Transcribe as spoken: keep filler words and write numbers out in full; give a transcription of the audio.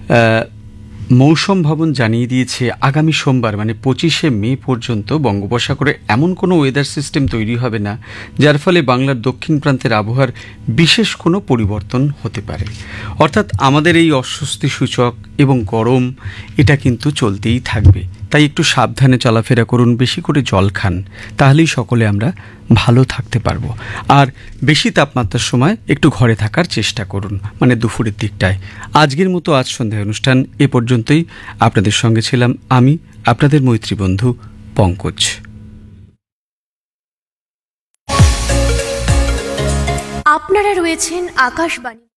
মৌসুম ভবন জানিয়ে দিয়েছে আগামী সোমবার মানে পঁচিশে মে পর্যন্ত বঙ্গোপসাগরে এমন কোনো ওয়েদার সিস্টেম তৈরি হবে না যার ফলে বাংলার দক্ষিণ প্রান্তের আবহাওয়ার বিশেষ কোনো পরিবর্তন হতে পারে। অর্থাৎ আমাদের এই অস্বস্তি সূচক এবং গরম এটা কিন্তু চলতেই থাকবে, তাই একটু সাবধানে চলাফেরা করুন, বেশি করে জল খান, তাহলেই সকলে আমরা ভালো থাকতে পারবো। আর বেশি তাপমাত্রার সময় একটু ঘরে থাকার চেষ্টা করুন, মানে দুপুরের দিকটায়। আজকের মতো আজ সন্ধ্যায় অনুষ্ঠান এ পর্যন্তই। আপনাদের সঙ্গে ছিলাম আমি, আপনাদের মৈত্রী বন্ধু পঙ্কজ। আপনারা রয়েছেন আকাশবাণী।